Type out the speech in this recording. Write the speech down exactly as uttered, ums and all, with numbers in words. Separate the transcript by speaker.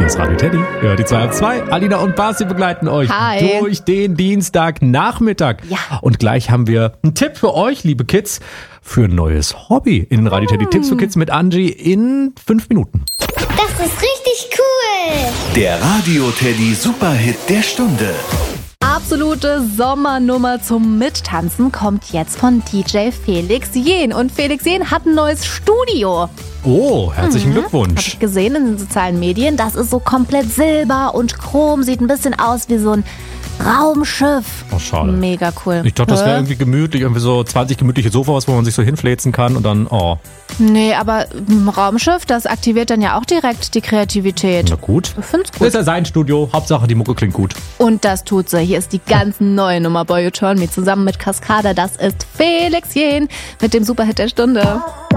Speaker 1: Hier ist Radio Teddy. Ja, die zwei zwei. Alina und Basti begleiten euch
Speaker 2: Hi.
Speaker 1: durch den Dienstagnachmittag.
Speaker 2: Ja.
Speaker 1: Und gleich haben wir einen Tipp für euch, liebe Kids, für ein neues Hobby in den Radio Teddy Tipps für Kids mit Angie in fünf Minuten.
Speaker 3: Das ist richtig cool.
Speaker 4: Der Radio Teddy Superhit der Stunde.
Speaker 2: Absolute Sommernummer zum Mittanzen kommt jetzt von D J Felix Jähn. Und Felix Jähn hat ein neues Studio.
Speaker 1: Oh, herzlichen
Speaker 2: Mhm. Hab
Speaker 1: Glückwunsch.
Speaker 2: ich gesehen in den sozialen Medien. Das ist so komplett silber und chrom. Sieht ein bisschen aus wie so ein Raumschiff.
Speaker 1: Oh, schade.
Speaker 2: Mega cool.
Speaker 1: Ich dachte, das wäre
Speaker 2: Hä?
Speaker 1: irgendwie gemütlich, irgendwie so zwanzig gemütliche Sofas, wo man sich so hinfläzen kann und dann, oh,
Speaker 2: Nee, aber ein Raumschiff, das aktiviert dann ja auch direkt die Kreativität.
Speaker 1: na gut.
Speaker 2: Ich find's
Speaker 1: Das
Speaker 2: gut.
Speaker 1: ist ja sein Studio. Hauptsache, die Mucke klingt gut.
Speaker 2: Und das tut sie. Hier ist die ganz neue Nummer Boy You Turn Me zusammen mit Cascada. Das ist Felix Jähn mit dem Superhit der Stunde.